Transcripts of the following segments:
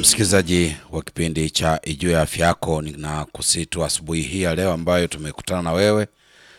Msikilizaji wa kipindi cha Ijue Afya Yako, na kusitu asubuhi hii ya leo ambayo tumekutana na wewe,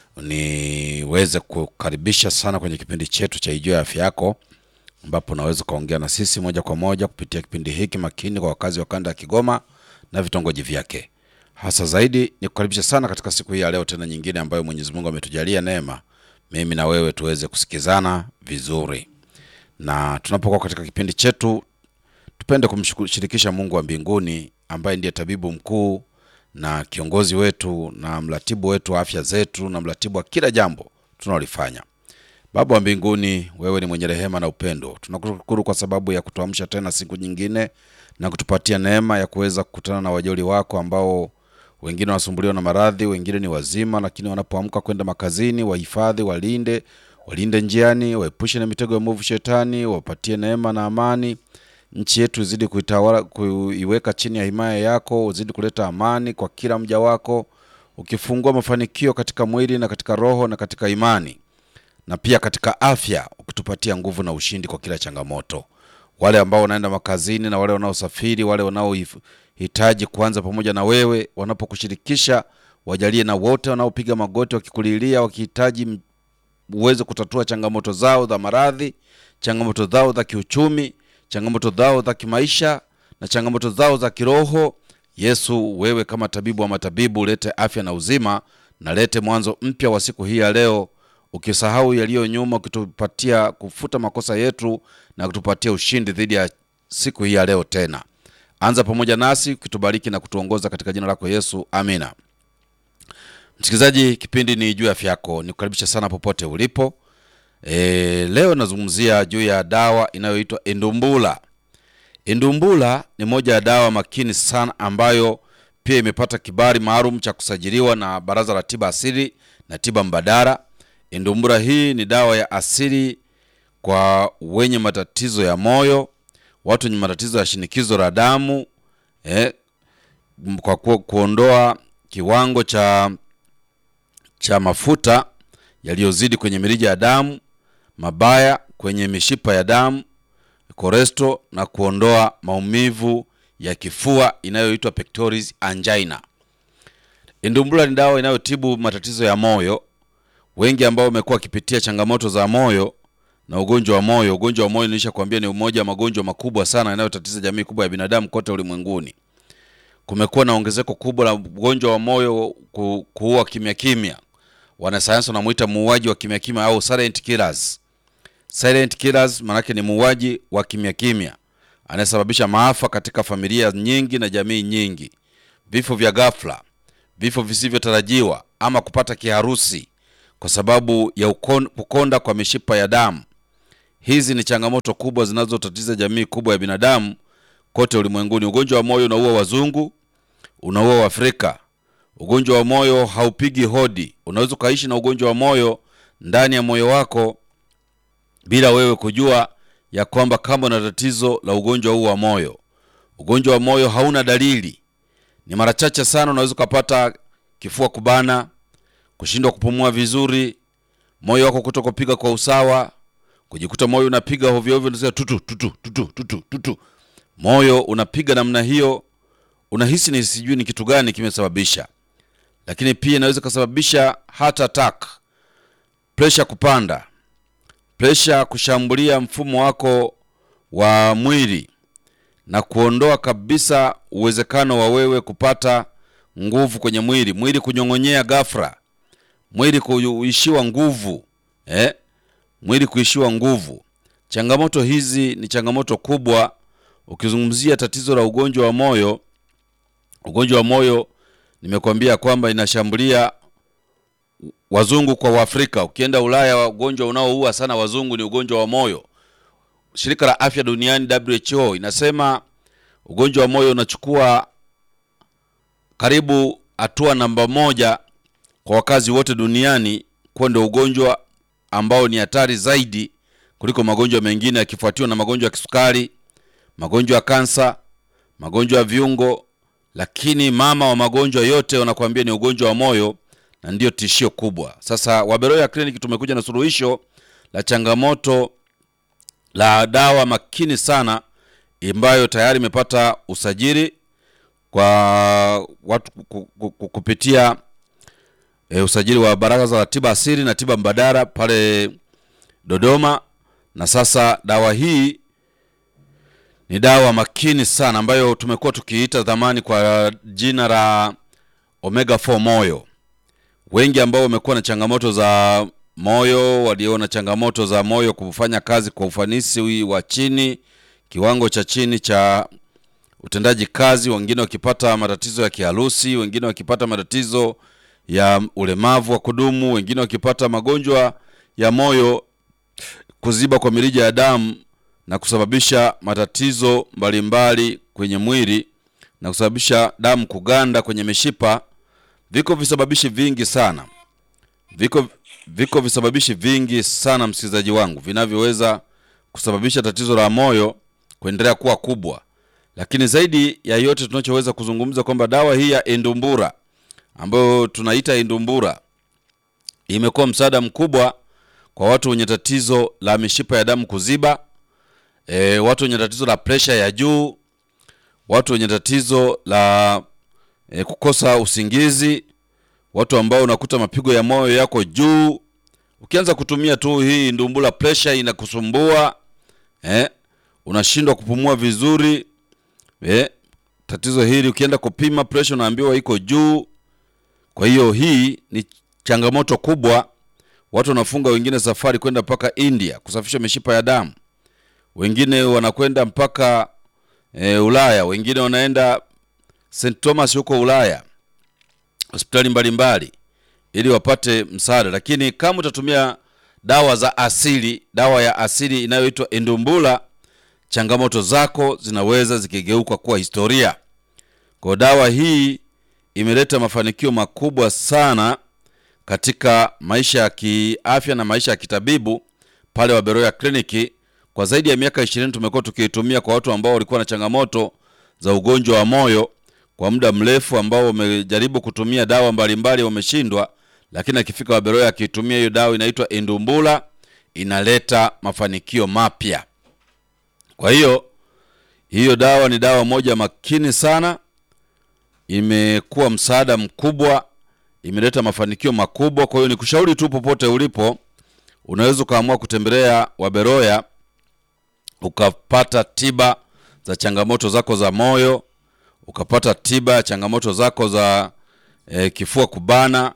niweze kukaribisha sana kwenye kipindi chetu cha Ijue Afya Yako, ambapo unaweza kaongea na sisi moja kwa moja kupitia kipindi hiki makini kwa wakazi wa kanda ya Kigoma na vitongoji vyake. Hasa zaidi ni kukaribisha sana katika siku hii ya leo tena nyingine ambayo Mwenyezi Mungu ametujalia neema mimi na wewe tuweze kusikizana vizuri. Na tunapokuwa katika kipindi chetu, tupende kumshirikisha Mungu wa mbinguni ambaye ndiye tabibu mkuu na kiongozi wetu na mratibu wetu wa afya zetu na mratibu wa kila jambo tunalofanya. Baba wa mbinguni, wewe ni mwenye rehema na upendo. Tunakushukuru kwa sababu ya kutuamsha tena siku nyingine na kutupatia neema ya kuweza kukutana na wajoli wako ambao wengine wanasumbuliwa na maradhi, wengine ni wazima, lakini wanapoamka kwenda makazini, wahifadhi, walinde njiani, waepushe na mitego ya mwovu shetani, wapatie neema na amani. Nchi yetu izidi kuitawala, kuiweka chini ya himaya yako, uzidi kuleta amani kwa kila mja wako, ukifungua mafanikio katika mwili na katika roho na katika imani, na pia katika afya, ukitupatia nguvu na ushindi kwa kila changamoto. Wale ambao wanaenda makazini na wale wanaosafiri, wale wanaohitaji kuanza pamoja na wewe, wanapokushirikisha, wajalie na wote wanaopiga magoti wakikulilia, wakihitaji uweze kutatua changamoto zao za maradhi, changamoto zao za kiuchumi, changamoto zao za kimaisha na changamoto zao za kiroho. Yesu, wewe kama tabibu wa matabibu, lete afya na uzima na lete mwanzo mpya wa siku hii ya leo, ukisahau yaliyo nyuma, ukitupatia kufuta makosa yetu na kutupatia ushindi dhidi ya siku hii ya leo tena. Anza pamoja nasi, ukitubariki na kutuongoza katika jina lako Yesu. Amina. Msikilizaji, kipindi ni Ijue Afya Yako. Nikukaribisha sana popote ulipo. Leo nazungumzia juu ya dawa inayoitwa Endumbula. Endumbula ni moja ya dawa makini sana ambayo pia imepata kibali maalum cha kusajiliwa na Baraza la Tiba Asili na Tiba Mbadala. Endumbula hii ni dawa ya asili kwa wenye matatizo ya moyo, watu wenye matatizo ya shinikizo la damu, kwa kuondoa kiwango cha mafuta yaliyozidi kwenye mirija ya damu, mabaya kwenye mishipa ya damu, cholesterol, na kuondoa maumivu ya kifua inayoitwa pectoris angina. Endumbula ni dawa inayotibu matatizo ya moyo. Wengi ambao wamekuwa wakipitia changamoto za moyo na ugonjwa wa moyo. Ugonjwa wa moyo nilishakwambia ni mmoja wa magonjwa makubwa sana yanayotatiza jamii kubwa ya binadamu kote ulimwenguni. Kumekuwa na ongezeko kubwa la ugonjwa wa moyo kuua kimya kimya. Wanasayansi wanamuita muuaji wa kimya kimya au silent killers. Silent killers maana yake ni muuaji wa kimya kimya, anasababisha maafa katika familia nyingi na jamii nyingi. Vifo vya ghafla, vifo visivyotarajiwa, ama kupata kiharusi kwa sababu ya kukonda kwa mishipa ya damu. Hizi ni changamoto kubwa zinazotatiza jamii kubwa ya binadamu kote ulimwenguni. Ugonjwa wa moyo unaua wazungu, unaua Afrika. Ugonjwa wa moyo haupigi hodi. Unaweza kuishi na ugonjwa wa moyo ndani ya moyo wako bila wewe kujua ya kwamba kama una tatizo la ugonjwa huu wa moyo. Ugonjwa wa moyo hauna dalili. Ni mara chache sana unaweza kupata kifua kubana, kushindwa kupumua vizuri, moyo wako kutokupiga kwa usawa, kujikuta moyo unapiga hovyo hovyo, unasikia tutu tutu tutu tutu tutu. Moyo unapiga namna hiyo, unahisi ni sijui ni kitu gani kimesababisha. Lakini pia inaweza kusababisha heart attack, pressure kupanda, pressure kushambulia mfumo wako wa mwili na kuondoa kabisa uwezekano wa wewe kupata nguvu kwenye mwili, mwili kunyong'onyea ghafla, mwili kuishiwa nguvu, mwili kuishiwa nguvu. Changamoto hizi ni changamoto kubwa. Ukizungumzia tatizo la ugonjwa wa moyo, ugonjwa wa moyo nimekwambia kwamba inashambulia wazungu kwa Waafrika. Ukienda Ulaya, ugonjwa unaoua sana wazungu ni ugonjwa wa moyo. Shirika la Afya Duniani WHO inasema ugonjwa wa moyo unachukua karibu hatua namba 1 kwa wakazi wote duniani, kwa ndio ugonjwa ambao ni hatari zaidi kuliko magonjwa mengine, yakifuatiwa na magonjwa ya kisukari, magonjwa ya kansa, magonjwa ya viungo. Lakini mama wa magonjwa yote wanakuambia ni ugonjwa wa moyo, na ndio tishio kubwa. Sasa Waberoya Clinic tumekuja na suluhisho la changamoto la dawa makini sana ambayo tayari imepata usajili kwa watu kupitia usajili wa Baraza la Tiba Asili na Tiba Mbadala pale Dodoma. Na sasa dawa hii ni dawa makini sana ambayo tumekuwa tukiita zamani kwa jina la Omega 4 Moyo. Wengi ambao wamekuwa na changamoto za moyo, waliona changamoto za moyo kufanya kazi kwa ufanisi wa chini, kiwango cha chini cha utendaji kazi, wengine wakipata matatizo ya kiharusi, wengine wakipata matatizo ya ulemavu wa kudumu, wengine wakipata magonjwa ya moyo, kuziba kwa mirija ya damu na kusababisha matatizo mbalimbali kwenye mwili na kusababisha damu kuganda kwenye mishipa. Viko visababishi vingi sana. Viko visababishi vingi sana msikilizaji wangu, vinavyoweza kusababisha tatizo la moyo kuendelea kuwa kubwa. Lakini zaidi ya yote tunachoweza kuzungumza kwamba dawa hii ya Endumbura ambayo tunaita Endumbura imekuwa msaada mkubwa kwa watu wenye tatizo la mishipa ya damu kuziba, watu wenye tatizo la pressure ya juu, watu wenye tatizo la kukosa usingizi, watu ambao unakuta mapigo ya moyo yako juu. Ukianza kutumia tu hii Endumbura, pressure inakusumbua, unashindwa kupumua vizuri. Tatizo hili ukienda kupima pressure unaambiwa iko juu. Kwa hiyo hii ni changamoto kubwa. Watu wanafunga wengine safari kwenda mpaka India kusafisha mishipa ya damu. Wengine wanakwenda mpaka Ulaya, wengine wanaenda St. Thomas huko Ulaya, hospitali mbalimbali ili wapate msaada. Lakini kama utatumia dawa za asili, dawa ya asili inayoitwa Endumbura, changamoto zako zinaweza zikigeuka kuwa historia. Kwa dawa hii imeleta mafanikio makubwa sana katika maisha ya kiafya na maisha ya kitabibu pale Waberoya Kliniki. Kwa zaidi ya miaka 20 tumekuwa tukiitumia kwa watu ambao walikuwa na changamoto za ugonjwa wa moyo kwa muda mrefu, ambao wamejaribu kutumia dawa mbalimbali wameshindwa, lakini akifika Waberoya akitumia hiyo dawa inaitwa Endumbura inaleta mafanikio mapya. Kwa hiyo dawa ni dawa moja makini sana, imekuwa msaada mkubwa, imeleta mafanikio makubwa. Kwa hiyo nikushauri tu popote ulipo, unaweza kaamua kutembelea Waberoya ukapata tiba za changamoto zako za moyo, ukapata tiba ya changamoto zako za kifua kubana,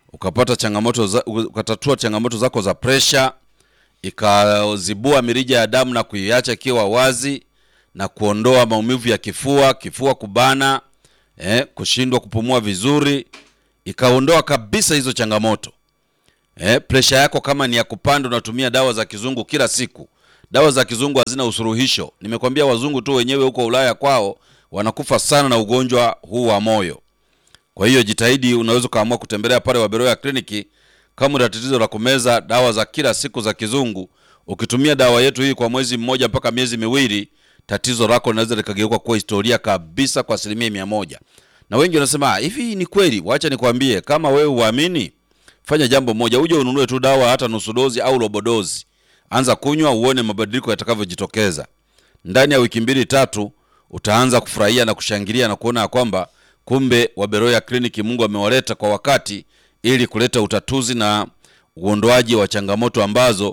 ukatatua changamoto zako za pressure, ikazibua mirija ya damu na kuiacha ikiwa wazi na kuondoa maumivu ya kifua kubana, kushindwa kupumua vizuri, ikaondoa kabisa hizo changamoto. Pressure yako kama ni ya kupanda, unatumia dawa za kizungu kila siku. Dawa za kizungu hazina usuluhisho. Nimekwambia wazungu tu wenyewe huko Ulaya kwao wanakufa sana na ugonjwa huu wa moyo. Kwa hiyo jitahidi, unaweza kaamua kutembelea pale Waberoya Kliniki kama una tatizo la kumeza dawa za kila siku za kizungu. Ukitumia dawa yetu hii kwa mwezi mmoja mpaka miezi miwili, tatizo lako linaweza likageuka kuwa historia kabisa kwa 100%. Na wengi wanasema hivi ni kweli? Wacha nikwambie, kama wewe uamini, fanya jambo moja, uje ununue tu dawa hata nusu dozi au robo dozi. Anza kunywa uone mabadiliko yatakavyojitokeza. Ndani ya wiki 2-3 utaanza kufurahia na kushangilia na kuona kwamba kumbe Waberoya Kliniki Mungu amewaleta kwa wakati ili kuleta utatuzi na uondoaji wa changamoto ambazo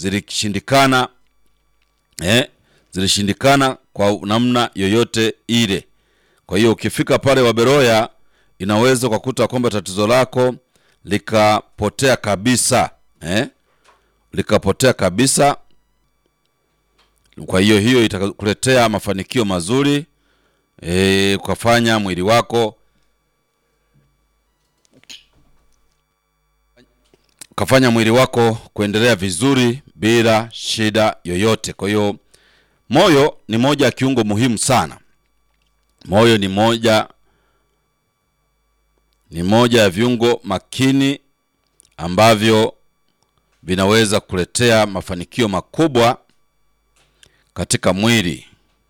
zilishindikana kwa namna yoyote ile. Kwa hiyo ukifika pale Waberoya, inaweza kukuta kwamba tatizo lako likapotea kabisa, likapotea kabisa. Kwa hiyo itakuletea mafanikio mazuri, ukafanya mwili wako kuendelea vizuri bila shida yoyote. Kwa hiyo moyo ni moja ya kiungo muhimu sana. Moyo ni moja ya viungo makini ambavyo vinaweza kuletea mafanikio makubwa katika mwili.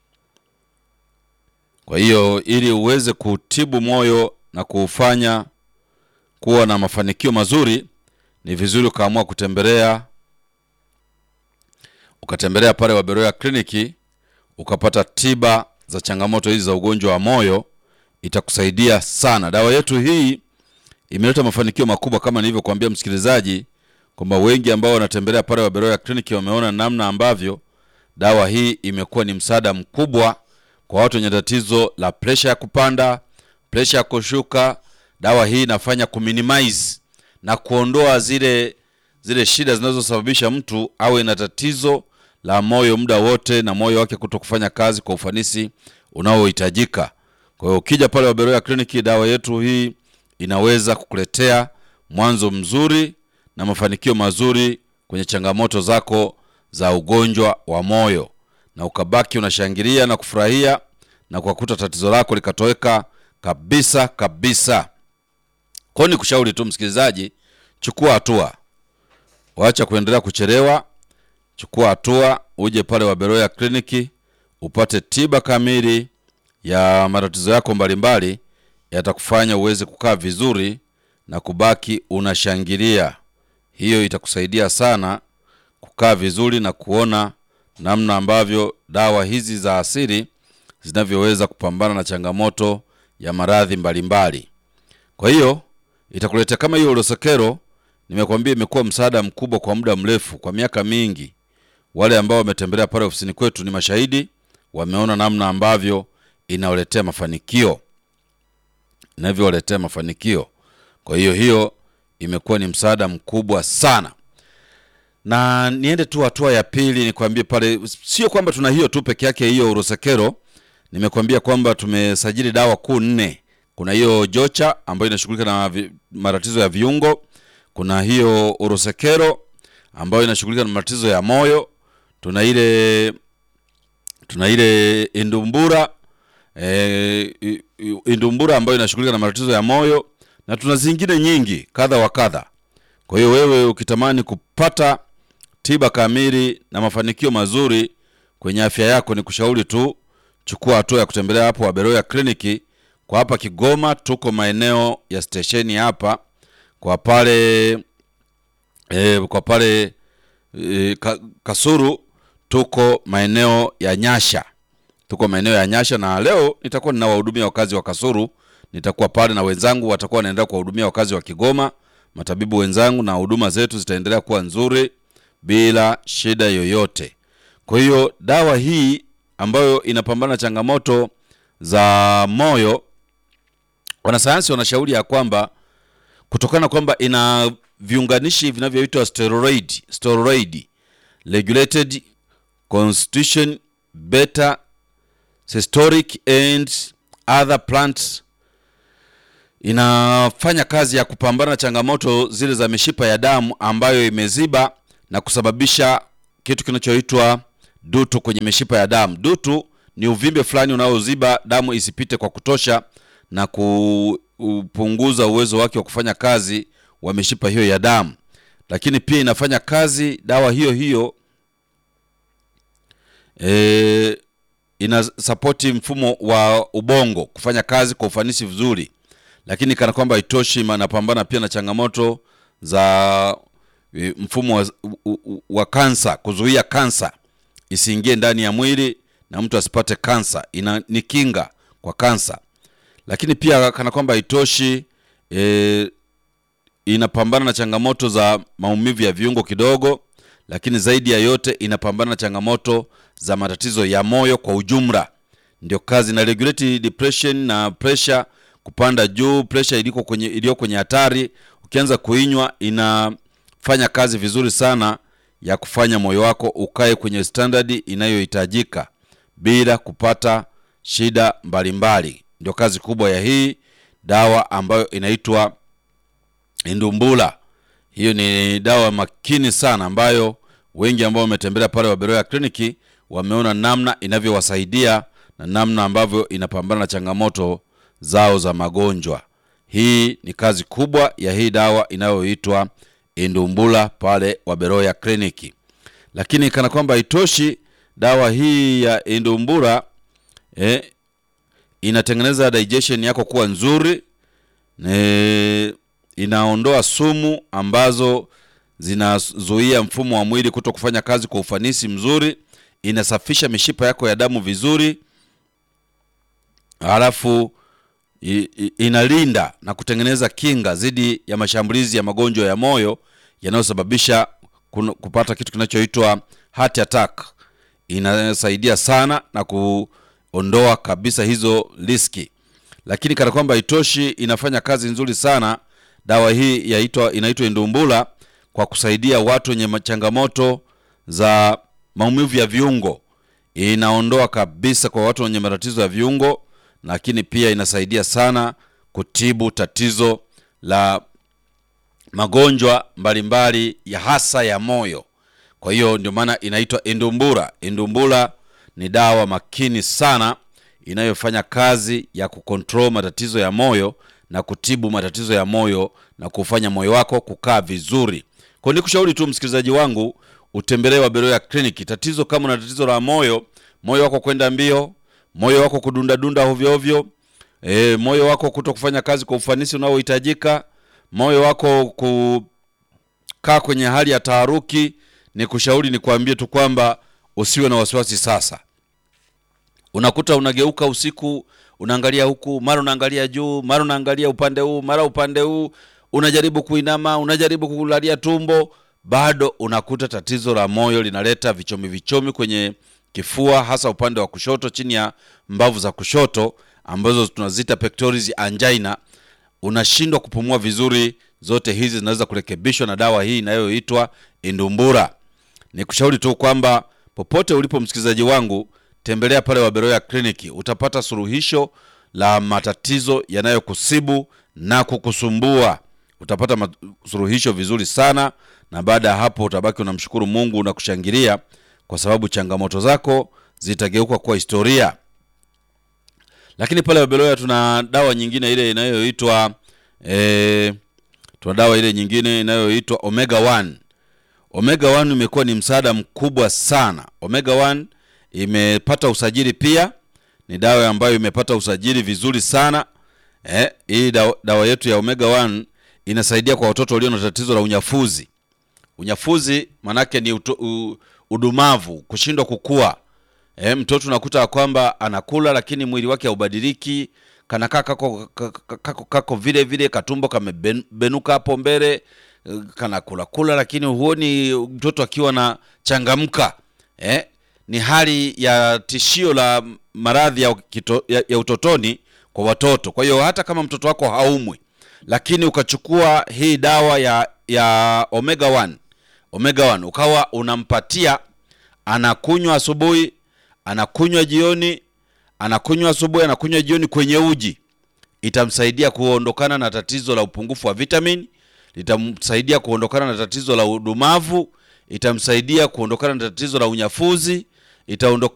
Kwa hiyo ili uweze kutibu moyo na kuufanya kuwa na mafanikio mazuri, ni vizuri ukaamua ukatembelea pale Waberoya Kliniki, ukapata tiba za changamoto hizi za ugonjwa wa moyo, itakusaidia sana. Dawa yetu hii imeleta mafanikio makubwa kama nilivyokuambia msikilizaji, kwamba wengi ambao wanatembelea pale Waberoya Clinic wameona namna ambavyo dawa hii imekuwa ni msaada mkubwa kwa watu wenye tatizo la pressure ya kupanda, pressure ya kushuka. Dawa hii inafanya kuminimize na kuondoa zile shida zinazosababisha mtu awe na tatizo la moyo muda wote na moyo wake kutokufanya kazi kwa ufanisi unaohitajika. Kwa hiyo ukija pale Waberoya Clinic, dawa yetu hii inaweza kukuletea mwanzo mzuri na mafanikio mazuri kwenye changamoto zako za ugonjwa wa moyo, na ukabaki unashangilia na kufurahia na kukuta tatizo lako likatoweka kabisa kabisa. Kwa ni kushauri tu msikilizaji, chukua hatua. Waacha kuendelea kuchelewa. Chukua hatua, uje pale Waberoya Clinic upate tiba kamili ya matatizo yako mbalimbali, yatakufanya uweze kukaa vizuri na kubaki unashangilia. Hiyo itakusaidia sana kukaa vizuri na kuona namna ambavyo dawa hizi za asili zinavyoweza kupambana na changamoto ya maradhi mbalimbali. Kwa hiyo itakuletea kama hiyo Urosekero, nimekwambia imekuwa msaada mkubwa kwa muda mrefu, kwa miaka mingi. Wale ambao wametembelea pale ofisini kwetu ni mashahidi, wameona namna ambavyo inawaletea mafanikio. Inavyowaletea mafanikio. Kwa hiyo imekuwa ni msaada mkubwa sana. Na niende tu hatua ya pili, nikwambie pale sio kwamba tuna hiyo tu peke yake hiyo Urosekero. Nimekwambia kwamba tumesajili dawa kuu 4. Kuna hiyo Jocha ambayo inashughulika na matatizo ya viungo. Kuna hiyo Urosekero ambayo inashughulika na matatizo ya moyo. Tuna ile Indumbura, Indumbura ambayo inashughulika na matatizo ya moyo, na tuna zingine nyingi kadha wa kadha. Kwa hiyo wewe ukitamani kupata tiba kamili na mafanikio mazuri kwenye afya yako, ni kushauri tu chukua hatua ya kutembelea hapo Waberoya Clinic. Kwa hapa Kigoma tuko maeneo ya stesheni hapa, kwa pale Kasuru tuko maeneo ya Nyasha. Tuko maeneo ya Nyasha, na leo nitakuwa ninawahudumia wakazi wa Kasuru. Nitakuwa pale na wenzangu watakuwa wanaendelea kuwahudumia wakazi wa Kigoma, matabibu wenzangu, na huduma zetu zitaendelea kuwa nzuri bila shida yoyote. Kwa hiyo dawa hii ambayo inapambana na changamoto za moyo, wanasayansi wanashauri ya kwamba kutokana kwamba ina viunganishi vinavyoitwa steroid regulated constitution beta systolic and other plants, inafanya kazi ya kupambana na changamoto zile za mishipa ya damu ambayo imeziba na kusababisha kitu kinachoitwa dutu kwenye mishipa ya damu. Dutu ni uvimbe fulani unaoziba damu isipite kwa kutosha na kupunguza uwezo wake wa kufanya kazi wa mishipa hiyo ya damu. Lakini pia inafanya kazi dawa hiyo ina support mfumo wa ubongo kufanya kazi kwa ufanisi vizuri. Lakini kana kwamba itoshi, inapambana pia na changamoto za mfumo wa kansa, kuzuia kansa isiingie ndani ya mwili na mtu asipate kansa. Ni kinga kwa kansa. Lakini pia kana kwamba itoshi, inapambana na changamoto za maumivu ya viungo kidogo, lakini zaidi ya yote inapambana na changamoto za matatizo ya moyo kwa ujumla. Ndio kazi na regulate depression na pressure kupanda juu, pressure iliyo kwenye hatari. Ukianza kuinywa inafanya kazi vizuri sana ya kufanya moyo wako ukae kwenye standard inayohitajika bila kupata shida mbalimbali. Ndio kazi kubwa ya hii dawa ambayo inaitwa Indumbula. Hiyo ni dawa makini sana ambayo wengi ambao wametembelea pale Waberoya Clinic wameona namna inavyowasaidia na namna ambavyo inapambana na changamoto zao za magonjwa. Hii ni kazi kubwa ya hii dawa inayoitwa Indumbula pale Waberoya Clinic. Lakini kana kwamba itoshi, dawa hii ya Indumbula inatengeneza digestion yako kuwa nzuri, inaondoa sumu ambazo zinazuia mfumo wa mwili kutokufanya kazi kwa ufanisi mzuri. inasafisha mishipa yako ya damu vizuri. Halafu inalinda na kutengeneza kinga dhidi ya mashambulizi ya magonjwa ya moyo yanayosababisha kupata kitu kinachoitwa heart attack. Inasaidia sana na kuondoa kabisa hizo riski. Lakini kana kwamba itoshi, inafanya kazi nzuri sana dawa hii inaitwa Indumbula kwa kusaidia watu wenye changamoto za maumivu ya viungo. Inaondoa kabisa kwa watu wenye matatizo ya viungo, lakini pia inasaidia sana kutibu tatizo la magonjwa mbalimbali ya hasa ya moyo. Kwa hiyo ndio maana inaitwa Indumbula. Indumbula ni dawa makini sana inayofanya kazi ya kucontrol matatizo ya moyo na kutibu matatizo ya moyo na kufanya moyo wako kukaa vizuri. Kwa hiyo nikushauri tu msikilizaji wangu utembelee Wabeloya Clinic. Tatizo kama una tatizo la moyo wako kwenda mbio, moyo wako kudunda dunda ovyo ovyo, moyo wako kutokufanya kazi kwa ufanisi unaohitajika, moyo wako kukaa kwenye hali ya taharuki, nikushauri nikwambie tu kwamba usiwe na wasiwasi sasa. Unakuta unageuka usiku, unaangalia huku, mara unaangalia juu, mara unaangalia upande huu, mara upande huu, unajaribu kuinama, unajaribu kulalia tumbo, bado unakuta tatizo la moyo linaleta vichomi kwenye kifua, hasa upande wa kushoto chini ya mbavu za kushoto ambazo tunazita pectoris angina. Unashindwa kupumua vizuri. Zote hizi zinaweza kurekebishwa na dawa hii inayoitwa Indumbula. Nikushauri tu kwamba popote ulipo msikilizaji wangu, tembelea pale Wabeloya Clinic. Utapata suluhisho la matatizo yanayokusibu na kukusumbua. Utapata suluhisho vizuri sana, na baada ya hapo utabaki unamshukuru Mungu na kushangilia kwa sababu changamoto zako zitageuka kuwa historia. Lakini pale Wabeloya tuna dawa nyingine ile inayoitwa Omega 1. Omega 1 imekuwa ni msaada mkubwa sana. Omega 1 imepata usajili pia. Ni dawa ambayo imepata usajili vizuri sana. Hii dawa yetu ya Omega 1 inasaidia kwa watoto walio na tatizo la unyafuzi. Unyafuzi manake ni udumavu, kushindwa kukua. Mtoto unakuta kwamba anakula lakini mwili wake haubadiliki, kanakaa kako vile katumbo kamebenuka hapo mbele, kanakula lakini huoni mtoto akiwa na changamka. Ni hali ya tishio la maradhi ya utotoni kwa watoto. Kwa hiyo hata kama mtoto wako haumwi, lakini ukachukua hii dawa ya Omega 1 ukawa unampatia, anakunywa asubuhi, anakunywa jioni, anakunywa asubuhi, anakunywa jioni kwenye uji, itamsaidia kuondokana na tatizo la upungufu wa vitamini, itamsaidia kuondokana na tatizo la udumavu, itamsaidia kuondokana na tatizo la unyafuzi, itaondokana